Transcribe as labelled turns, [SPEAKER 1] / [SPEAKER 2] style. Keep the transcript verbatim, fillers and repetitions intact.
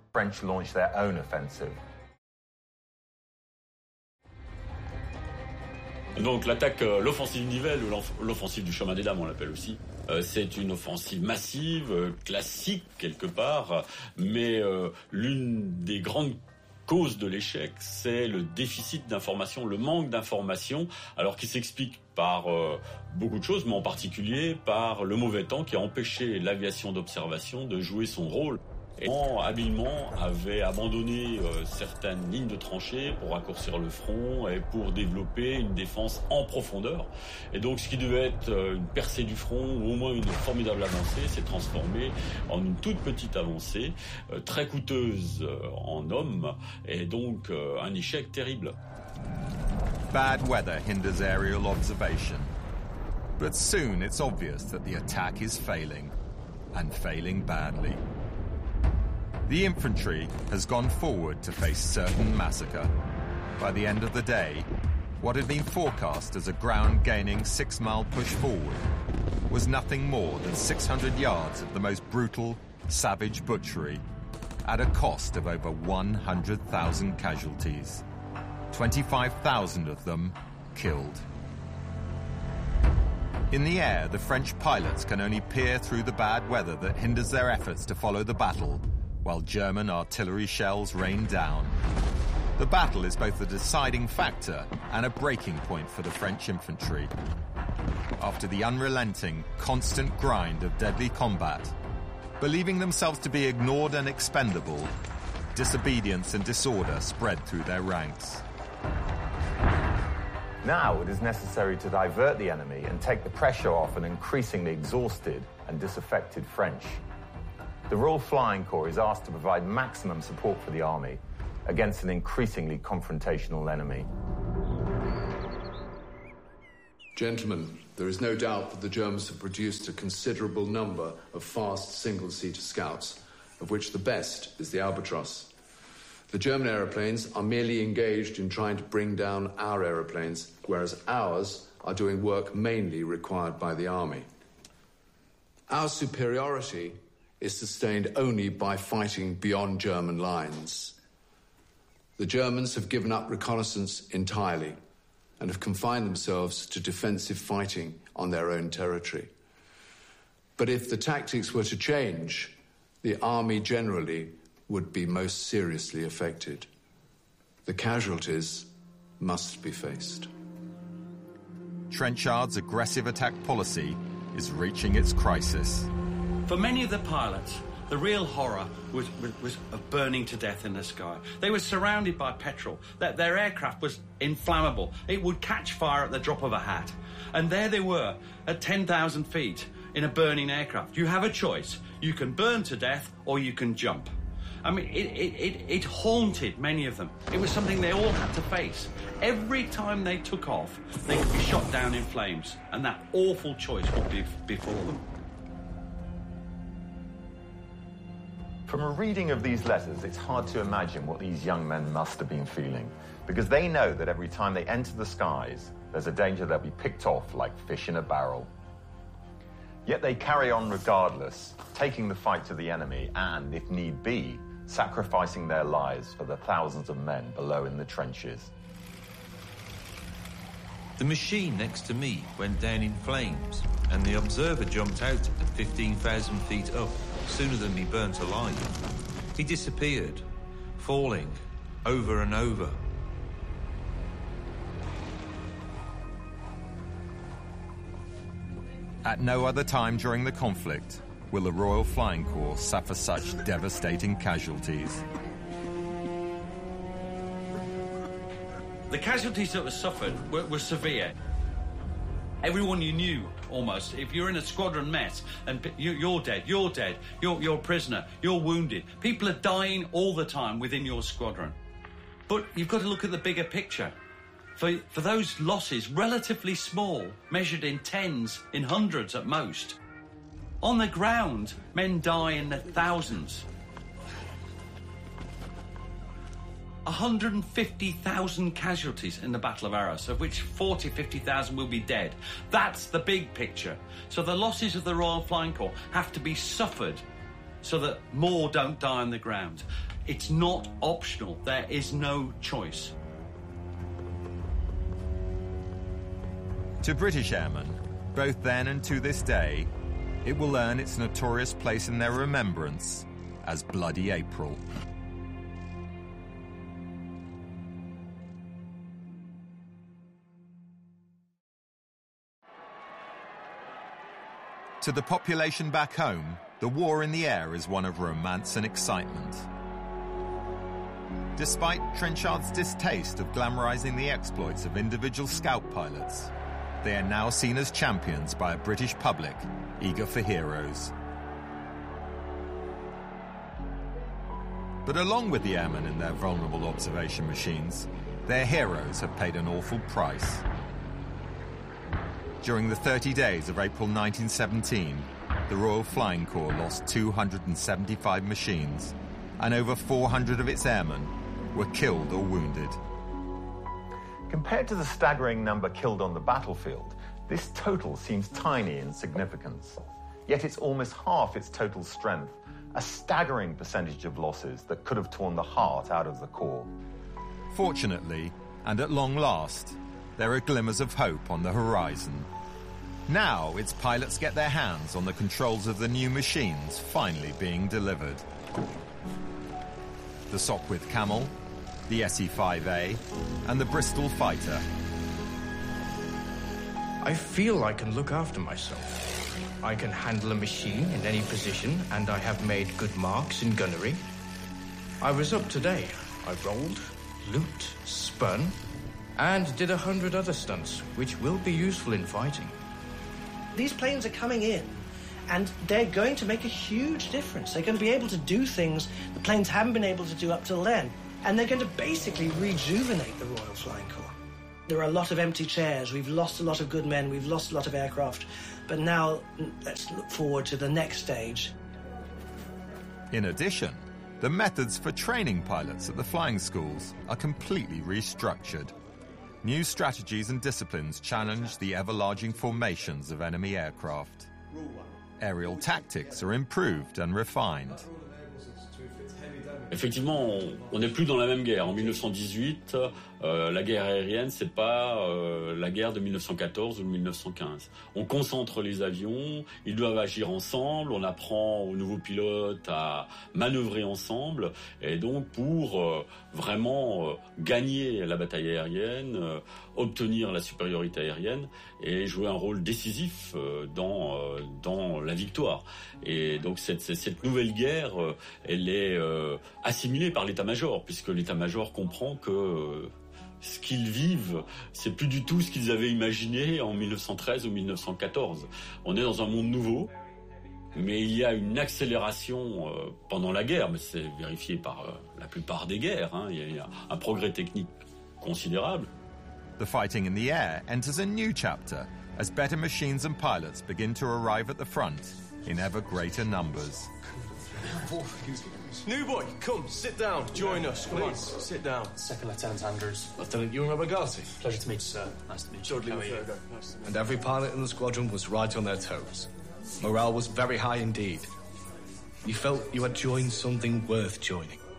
[SPEAKER 1] French launched their own offensive.
[SPEAKER 2] Donc l'attaque, euh, l'offensive Nivelle, ou l'offensive du chemin des dames, on l'appelle aussi, euh, c'est une offensive massive, euh, classique quelque part, mais euh, l'une des grandes causes de l'échec, c'est le déficit d'information, le manque d'information, alors qui s'explique par euh, beaucoup de choses, mais en particulier par le mauvais temps qui a empêché l'aviation d'observation de jouer son rôle. Et habilement avait abandonné euh, certaines lignes de tranchées pour raccourcir le front et pour développer une défense en profondeur. Et donc ce qui devait être euh, une percée du front ou au moins une formidable avancée s'est transformé en une toute petite avancée, euh, très coûteuse euh, en hommes et donc euh, un échec terrible.
[SPEAKER 1] Bad weather hinders aerial observation. But soon it's obvious that the attack is failing, and failing badly. The infantry has gone forward to face certain massacre. By the end of the day, what had been forecast as a ground-gaining six-mile push forward was nothing more than six hundred yards of the most brutal, savage butchery at a cost of over one hundred thousand casualties, twenty-five thousand of them killed. In the air, the French pilots can only peer through the bad weather that hinders their efforts to follow the battle, while German artillery shells rain down. The battle is both a deciding factor and a breaking point for the French infantry. After the unrelenting, constant grind of deadly combat, believing themselves to be ignored and expendable, disobedience and disorder spread through their ranks. Now it is necessary to divert the enemy and take the pressure off an increasingly exhausted and disaffected French. The Royal Flying Corps is asked to provide maximum support for the army against an increasingly confrontational enemy.
[SPEAKER 3] Gentlemen, there is no doubt that the Germans have produced a considerable number of fast single-seater scouts, of which the best is the Albatros. The German aeroplanes are merely engaged in trying to bring down our aeroplanes, whereas ours are doing work mainly required by the army. Our superiority is sustained only by fighting beyond German lines. The Germans have given up reconnaissance entirely and have confined themselves to defensive fighting on their own territory. But if the tactics were to change, the army generally would be most seriously affected. The casualties must be faced.
[SPEAKER 1] Trenchard's aggressive attack policy is reaching its crisis.
[SPEAKER 4] For many of the pilots, the real horror was, was, was of burning to death in the sky. They were surrounded by petrol. Their, their aircraft was inflammable. It would catch fire at the drop of a hat. And there they were, at ten thousand feet, in a burning aircraft. You have a choice. You can burn to death or you can jump. I mean, it, it, it, it haunted many of them. It was something they all had to face. Every time they took off, they could be shot down in flames. And that awful choice would be before them.
[SPEAKER 1] From a reading of these letters, it's hard to imagine what these young men must have been feeling, because they know that every time they enter the skies, there's a danger they'll be picked off like fish in a barrel. Yet they carry on regardless, taking the fight to the enemy and, if need be, sacrificing their lives for the thousands of men below in the trenches.
[SPEAKER 5] The machine next to me went down in flames, and the observer jumped out at fifteen thousand feet up sooner than be burnt alive. He disappeared, falling over and over.
[SPEAKER 1] At no other time during the conflict will the Royal Flying Corps suffer such devastating casualties.
[SPEAKER 4] The casualties that were suffered were, were severe. Everyone you knew, almost, if you're in a squadron mess and you, you're dead, you're dead, you're, you're a prisoner, you're wounded. People are dying all the time within your squadron. But you've got to look at the bigger picture. For, for those losses, relatively small, measured in tens, in hundreds at most. On the ground, men die in the thousands. one hundred fifty thousand casualties in the Battle of Arras, of which forty, fifty thousand will be dead. That's the big picture. So the losses of the Royal Flying Corps have to be suffered so that more don't die on the ground. It's not optional. There is no choice.
[SPEAKER 1] To British airmen, both then and to this day, it will earn its notorious place in their remembrance as Bloody April. To the population back home, the war in the air is one of romance and excitement. Despite Trenchard's distaste of glamorizing the exploits of individual scout pilots, they are now seen as champions by a British public eager for heroes. But along with the airmen in their vulnerable observation machines, their heroes have paid an awful price. During the thirty days of April nineteen seventeen, the Royal Flying Corps lost two hundred seventy-five machines, and over four hundred of its airmen were killed or wounded.
[SPEAKER 6] Compared to the staggering number killed on the battlefield, this total seems tiny in significance. Yet it's almost half its total strength, a staggering percentage of losses that could have torn the heart out of the Corps.
[SPEAKER 1] Fortunately, and at long last, there are glimmers of hope on the horizon. Now its pilots get their hands on the controls of the new machines finally being delivered. The Sopwith Camel, the S E five A, and the Bristol Fighter.
[SPEAKER 7] I feel I can look after myself. I can handle a machine in any position, and I have made good marks in gunnery. I was up today. I rolled, looped, spun, and did a hundred other stunts, which will be useful in fighting.
[SPEAKER 8] These planes are coming in, and they're going to make a huge difference. They're going to be able to do things the planes haven't been able to do up till then, and they're going to basically rejuvenate the Royal Flying Corps. There are a lot of empty chairs. We've lost a lot of good men. We've lost a lot of aircraft. But now, let's look forward to the next stage.
[SPEAKER 1] In addition, the methods for training pilots at the flying schools are completely restructured. New strategies and disciplines challenge the ever-larging formations of enemy aircraft. Aerial tactics are improved and refined.
[SPEAKER 2] Effectivement, on n'est plus dans la même guerre. En mille neuf cent dix-huit, euh, la guerre aérienne, c'est pas euh, la guerre de mille neuf cent quatorze ou de mille neuf cent quinze. On concentre les avions, ils doivent agir ensemble, on apprend aux nouveaux pilotes à manœuvrer ensemble, et donc pour euh, vraiment euh, gagner la bataille aérienne, euh, obtenir la supériorité aérienne et jouer un rôle décisif euh, dans euh, dans la victoire. Et donc cette cette nouvelle guerre, euh, elle est euh, assimilé par l'état-major, puisque l'état-major comprend que euh, ce qu'ils vivent, c'est plus du tout ce qu'ils avaient imaginé en mille neuf cent treize ou mille neuf cent quatorze. On est dans un monde nouveau, mais il y a une accélération euh, pendant la guerre, mais c'est vérifié par euh, la plupart des guerres, hein. Il y a un progrès technique considérable.
[SPEAKER 1] The fighting in the air enters a new chapter as better machines and pilots begin to arrive at the front in ever greater numbers.
[SPEAKER 9] New boy, come, sit down, join us, please. Sit down.
[SPEAKER 10] Second Lieutenant Andrews.
[SPEAKER 9] Lieutenant Ewan Robergati.
[SPEAKER 10] Pleasure to meet you, sir. Nice to meet you.
[SPEAKER 9] Dudley
[SPEAKER 10] How are you?
[SPEAKER 9] Nice to meet you. And every pilot in the squadron was right on their toes. Morale was very high indeed. You felt you had joined something worth joining.